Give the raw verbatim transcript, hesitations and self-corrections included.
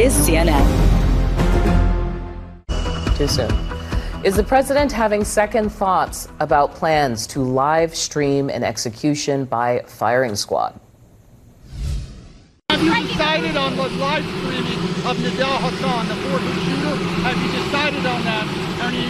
is C N N. Too soon. Is the president having second thoughts about plans to live stream an execution by firing squad? Have you decided on what live streaming of Nidal Hasan, the fourth shooter? Have you decided on that? Are you